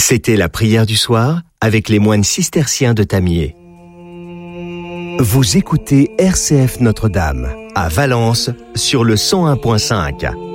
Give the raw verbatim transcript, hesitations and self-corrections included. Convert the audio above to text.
C'était la prière du soir avec les moines cisterciens de Tamier. Vous écoutez R C F Notre-Dame à Valence sur le cent un virgule cinq.